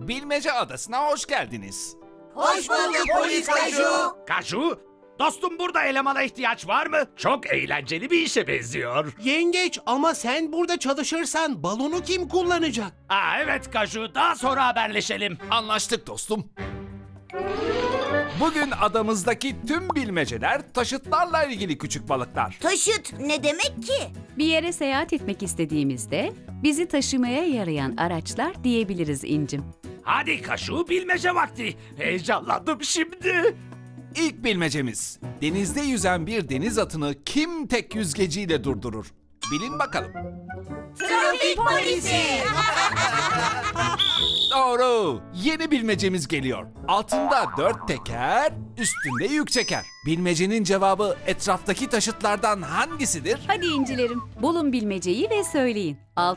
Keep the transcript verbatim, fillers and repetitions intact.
Bilmece Adası'na hoş geldiniz. Hoş bulduk polis Kaju. Kaju, dostum burada elemana ihtiyaç var mı? Çok eğlenceli bir işe benziyor. Yengeç ama sen burada çalışırsan balonu kim kullanacak? Aa, evet Kaju, daha sonra haberleşelim. Anlaştık dostum. Bugün adamızdaki tüm bilmeceler taşıtlarla ilgili küçük balıklar. Taşıt ne demek ki? Bir yere seyahat etmek istediğimizde bizi taşımaya yarayan araçlar diyebiliriz İncim. Hadi Kaju, bilmece vakti. Heyecanlandım şimdi. İlk bilmecemiz. Denizde yüzen bir deniz atını kim tek yüzgeciyle durdurur? Bilin bakalım. Trafik polisi. Doğru. Yeni bilmecemiz geliyor. Altında dört teker, üstünde yük çeker. Bilmecenin cevabı etraftaki taşıtlardan hangisidir? Hadi İncilerim, bulun bilmeceyi ve söyleyin.